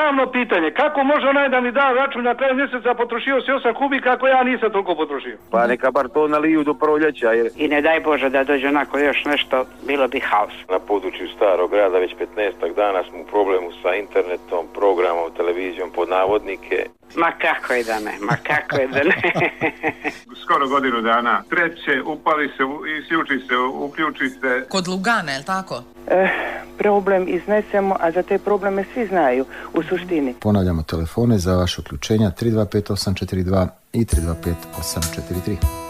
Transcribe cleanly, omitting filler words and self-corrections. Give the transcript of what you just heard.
glavno pitanje, kako može onaj da mi da račun na kraju mjeseca, potrošio si 8 kubika ako ja nisam toliko potrošio? Pa neka bar to naliju do proljeća. I ne daj Bože da dođe onako još nešto, bilo bi haos. Na području Starog grada već 15 dana smo u problemu sa internetom, programom, televizijom pod navodnike. Ma kako je da ne, Skoro godinu dana. Treće, upali se, isključi se, uključi se. Kod Lugana, je li tako? Problem iznesemo, a za te probleme svi znaju u suštini. Ponavljamo telefone za vaše uključenja 325 842 i 325 843.